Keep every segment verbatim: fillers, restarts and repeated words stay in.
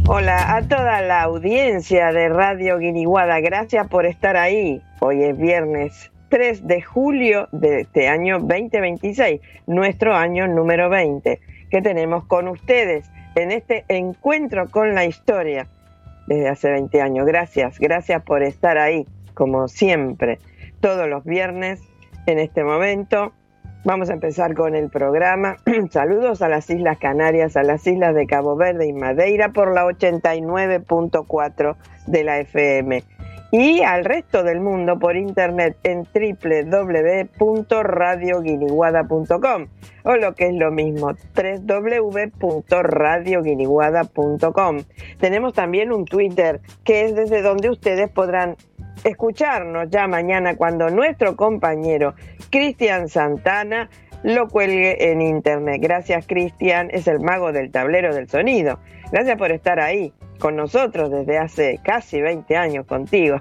Hola a toda la audiencia de Radio Guiniguada, gracias por estar ahí. Hoy es viernes tres de julio de este año veinte veintiséis, nuestro año número veinte, que tenemos con ustedes en este encuentro con la historia desde hace veinte años. Gracias, gracias por estar ahí, como siempre, todos los viernes en este momento. Vamos a empezar con el programa. Saludos a las Islas Canarias, a las islas de Cabo Verde y Madeira por la ochenta y nueve punto cuatro de la F M y al resto del mundo por internet en doble u doble u doble u punto radio guiniguada punto com o lo que es lo mismo, doble u doble u doble u punto radio guiniguada punto com. Tenemos también un Twitter que es desde donde ustedes podrán escucharnos ya mañana cuando nuestro compañero Cristian Santana lo cuelgue en internet. Gracias, Cristian, es el mago del tablero del sonido. Gracias por estar ahí con nosotros desde hace casi veinte años contigo.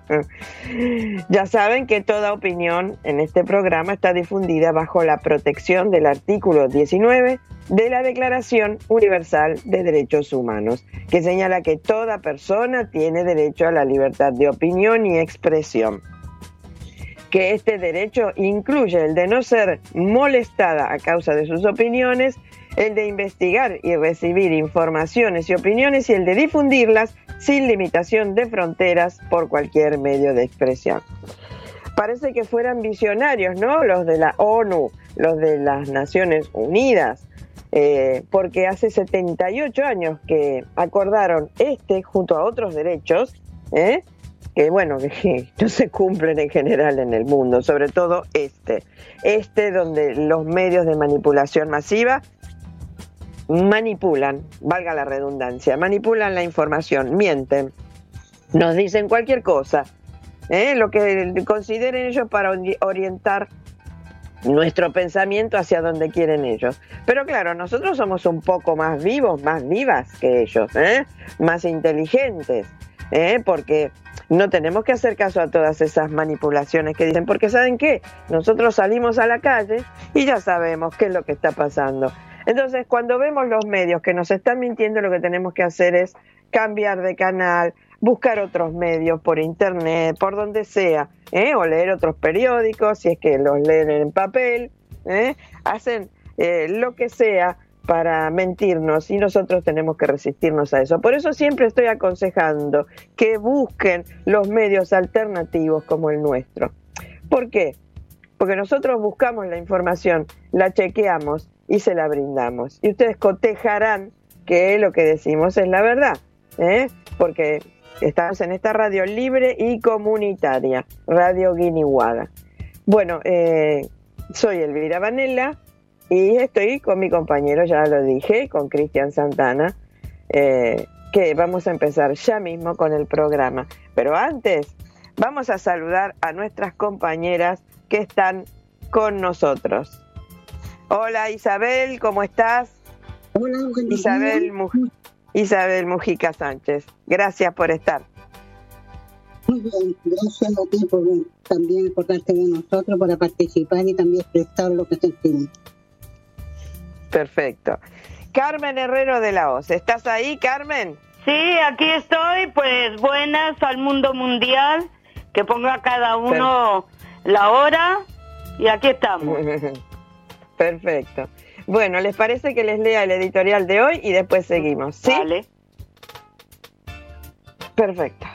Ya saben que toda opinión en este programa está difundida bajo la protección del artículo diecinueve de la Declaración Universal de Derechos Humanos, que señala que toda persona tiene derecho a la libertad de opinión y expresión. Que este derecho incluye el de no ser molestada a causa de sus opiniones, el de investigar y recibir informaciones y opiniones y el de difundirlas sin limitación de fronteras por cualquier medio de expresión. Parece que fueran visionarios, ¿no? Los de la ONU, los de las Naciones Unidas, eh, porque hace setenta y ocho años que acordaron este junto a otros derechos, ¿eh? que bueno, que no se cumplen en general en el mundo, sobre todo este, este donde los medios de manipulación masiva manipulan, valga la redundancia, manipulan la información, mienten, nos dicen cualquier cosa, ¿eh? lo que consideren ellos para orientar nuestro pensamiento hacia donde quieren ellos. Pero claro, nosotros somos un poco más vivos, más vivas que ellos, ¿eh? más inteligentes, ¿eh? porque no tenemos que hacer caso a todas esas manipulaciones que dicen, porque ¿saben qué? Nosotros salimos a la calle y ya sabemos qué es lo que está pasando. Entonces, cuando vemos los medios que nos están mintiendo, lo que tenemos que hacer es cambiar de canal, buscar otros medios por internet, por donde sea, ¿eh? o leer otros periódicos, si es que los leen en papel, ¿eh? hacen eh, lo que sea para mentirnos y nosotros tenemos que resistirnos a eso. Por eso siempre estoy aconsejando que busquen los medios alternativos como el nuestro. ¿Por qué? Porque nosotros buscamos la información, la chequeamos y se la brindamos. Y ustedes cotejarán que lo que decimos es la verdad, ¿eh? porque estamos en esta radio libre y comunitaria, Radio Guiniguada. Bueno, eh, soy Elvira Vanella, y estoy con mi compañero, ya lo dije, con Cristian Santana, eh, que vamos a empezar ya mismo con el programa. Pero antes, vamos a saludar a nuestras compañeras que están con nosotros. Hola Isabel, ¿cómo estás? Hola, Isabel, Muj- Isabel Mujica Sánchez, gracias por estar. Muy bien, gracias a ti por también acordarte de nosotros para participar y también expresar lo que sentimos. Perfecto. Carmen Herrero de la Hoz, ¿estás ahí, Carmen? Sí, aquí estoy, pues buenas al mundo mundial, que ponga cada uno Perfecto. la hora, y aquí estamos. Perfecto. Bueno, ¿les parece que les lea el editorial de hoy y después seguimos? ¿Sí? Vale. Perfecto.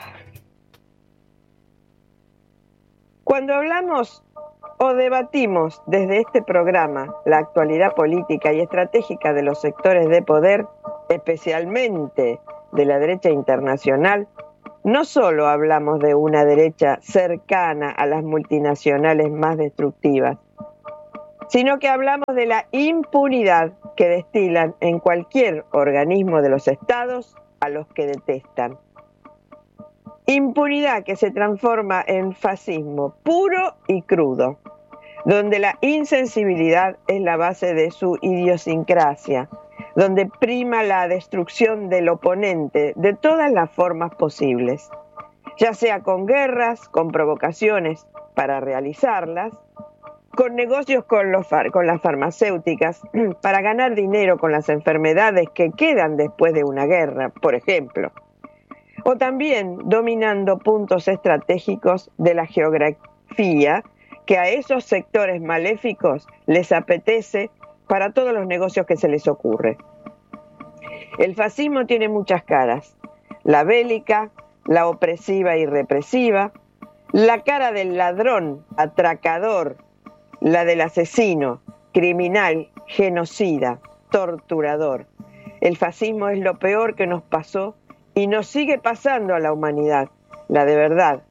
Cuando hablamos o debatimos desde este programa la actualidad política y estratégica de los sectores de poder, especialmente de la derecha internacional, no solo hablamos de una derecha cercana a las multinacionales más destructivas, sino que hablamos de la impunidad que destilan en cualquier organismo de los estados a los que detestan. Impunidad que se transforma en fascismo puro y crudo, donde la insensibilidad es la base de su idiosincrasia, donde prima la destrucción del oponente de todas las formas posibles, ya sea con guerras, con provocaciones para realizarlas, con negocios con, los far- con las farmacéuticas para ganar dinero con las enfermedades que quedan después de una guerra, por ejemplo. O también dominando puntos estratégicos de la geografía que a esos sectores maléficos les apetece para todos los negocios que se les ocurre. El fascismo tiene muchas caras: la bélica, la opresiva y represiva, la cara del ladrón, atracador, la del asesino, criminal, genocida, torturador. El fascismo es lo peor que nos pasó y nos sigue pasando a la humanidad, la de verdad.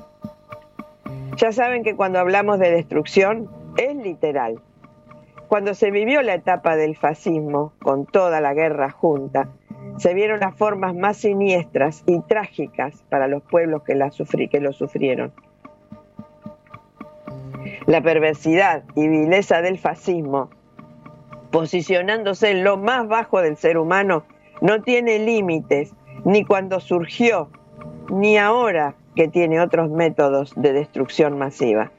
Ya saben que cuando hablamos de destrucción es literal. Cuando se vivió la etapa del fascismo, con toda la guerra junta, se vieron las formas más siniestras y trágicas para los pueblos que, la sufrí, que lo sufrieron. La perversidad y vileza del fascismo, posicionándose en lo más bajo del ser humano, no tiene límites, ni cuando surgió, ni ahora que tiene otros métodos de destrucción masiva.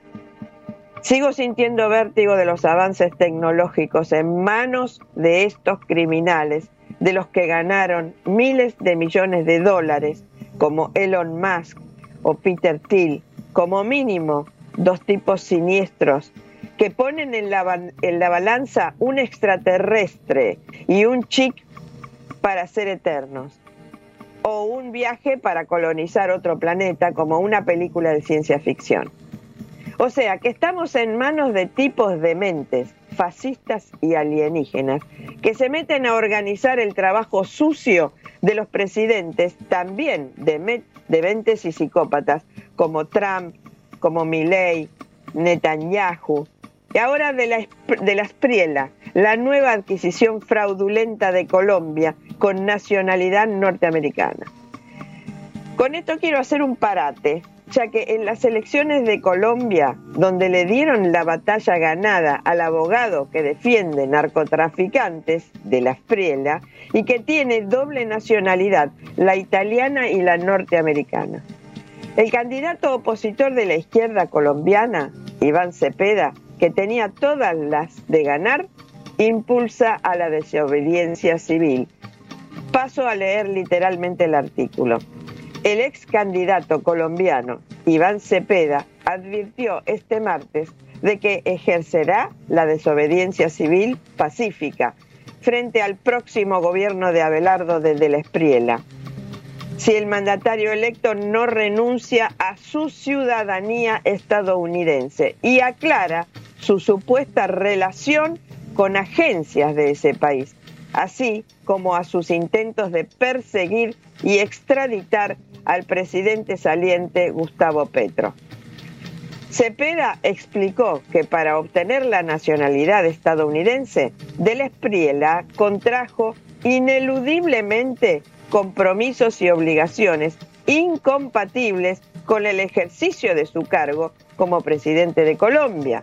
Sigo sintiendo vértigo de los avances tecnológicos en manos de estos criminales, de los que ganaron miles de millones de dólares, como Elon Musk o Peter Thiel, como mínimo dos tipos siniestros, que ponen en la, en la balanza un extraterrestre y un chip para ser eternos, o un viaje para colonizar otro planeta, como una película de ciencia ficción. O sea, que estamos en manos de tipos dementes, fascistas y alienígenas, que se meten a organizar el trabajo sucio de los presidentes, también de dementes y psicópatas, como Trump, como Milei, Netanyahu, y ahora de la, de la Espriella, la nueva adquisición fraudulenta de Colombia con nacionalidad norteamericana. Con esto quiero hacer un parate, ya que en las elecciones de Colombia, donde le dieron la batalla ganada al abogado que defiende narcotraficantes de la Espriella y que tiene doble nacionalidad, la italiana y la norteamericana, el candidato opositor de la izquierda colombiana, Iván Cepeda, que tenía todas las de ganar, impulsa a la desobediencia civil. Paso a leer literalmente el artículo. El ex candidato colombiano Iván Cepeda advirtió este martes de que ejercerá la desobediencia civil pacífica frente al próximo gobierno de Abelardo de, de la Espriella, si el mandatario electo no renuncia a su ciudadanía estadounidense y aclara su supuesta relación con agencias de ese país, así como a sus intentos de perseguir y extraditar al presidente saliente Gustavo Petro. Cepeda explicó que para obtener la nacionalidad estadounidense, de la Espriella contrajo ineludiblemente compromisos y obligaciones incompatibles con el ejercicio de su cargo como presidente de Colombia.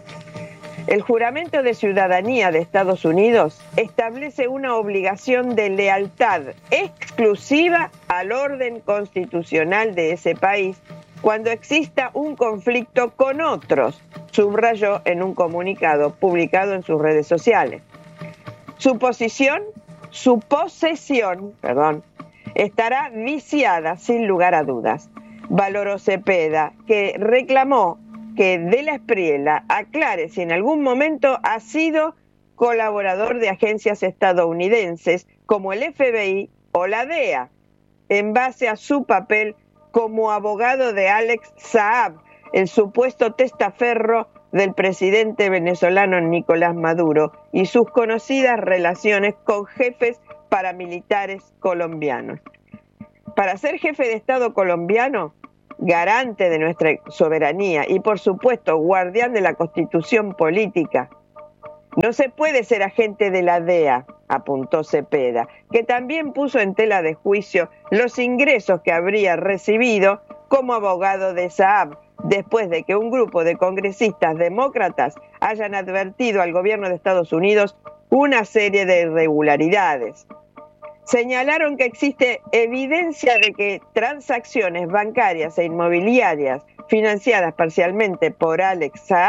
El juramento de ciudadanía de Estados Unidos establece una obligación de lealtad exclusiva al orden constitucional de ese país cuando exista un conflicto con otros, subrayó en un comunicado publicado en sus redes sociales. Su posición, su posesión, perdón, estará viciada sin lugar a dudas, valoró Cepeda, que reclamó que de la Espriella aclare si en algún momento ha sido colaborador de agencias estadounidenses como el F B I o la D E A, en base a su papel como abogado de Alex Saab, el supuesto testaferro del presidente venezolano Nicolás Maduro, y sus conocidas relaciones con jefes paramilitares colombianos. Para ser jefe de Estado colombiano, garante de nuestra soberanía y, por supuesto, guardián de la Constitución política, no se puede ser agente de la D E A, apuntó Cepeda, que también puso en tela de juicio los ingresos que habría recibido como abogado de Saab, después de que un grupo de congresistas demócratas hayan advertido al gobierno de Estados Unidos una serie de irregularidades. Señalaron que existe evidencia de que transacciones bancarias e inmobiliarias financiadas parcialmente por Alex Saab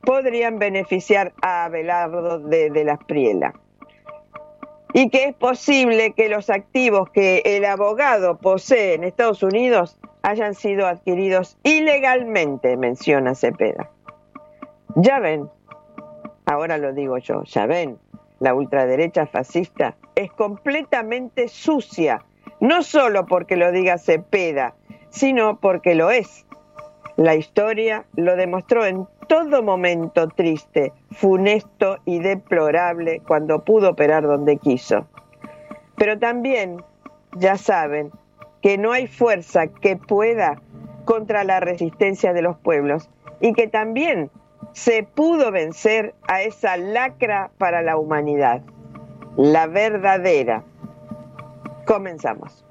podrían beneficiar a Abelardo de, de la Espriella. Y que es posible que los activos que el abogado posee en Estados Unidos hayan sido adquiridos ilegalmente, menciona Cepeda. Ya ven, ahora lo digo yo, ya ven, la ultraderecha fascista es completamente sucia, no solo porque lo diga Cepeda, sino porque lo es. La historia lo demostró en todo momento triste, funesto y deplorable cuando pudo operar donde quiso. Pero también, ya saben, que no hay fuerza que pueda contra la resistencia de los pueblos y que también se pudo vencer a esa lacra para la humanidad, la verdadera. Comenzamos.